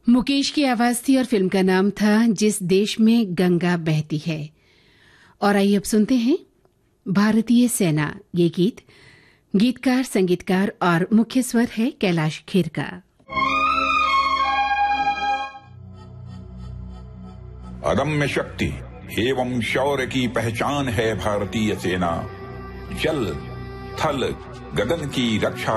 मुकेश की आवाज थी और फिल्म का नाम था जिस देश में गंगा बहती है। और आइए अब सुनते हैं भारतीय सेना। ये गीत गीतकार, संगीतकार और मुख्य स्वर है कैलाश खेर का। अदम्य शक्ति एवं शौर्य की पहचान है भारतीय सेना। जल, थल, गगन की रक्षा